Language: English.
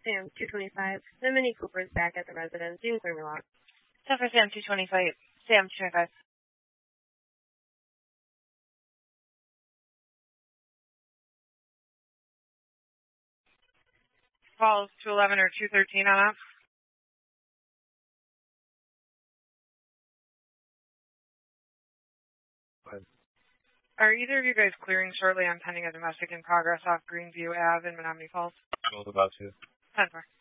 Sam 225. The Mini Cooper is back at the residence. You can clear me lot. 10 for Sam 225. Sam 225. Falls 211 or 213 on up. Are either of you guys clearing shortly on pending a domestic in progress off Greenview Ave in Menominee Falls? I was about to. 10 for.